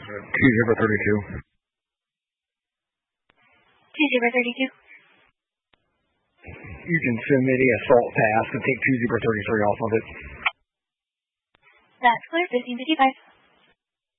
2-0-32. 2-0-32. You can send me the assault pass and take 2-0-33 off of it. That's clear, 1555.